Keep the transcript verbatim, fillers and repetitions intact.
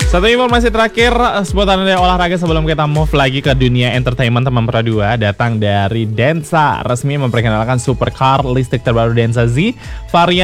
Satu informasi terakhir seputar olahraga sebelum kita move lagi ke dunia entertainment teman Pro dua, datang dari Denza resmi memperkenalkan supercar listrik terbaru Denza Z varian